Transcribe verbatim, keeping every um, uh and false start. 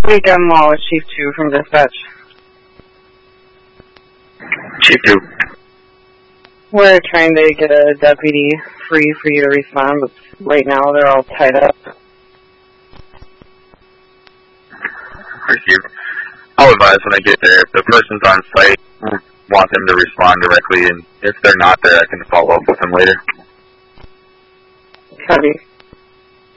Hey, I'm Wall with Chief two from Dispatch. Chief two. We're trying to get a deputy free for you to respond, but right now they're all tied up. Receive. I'll advise when I get there. If the person's on site, I want them to respond directly, and if they're not there, I can follow up with them later. Copy.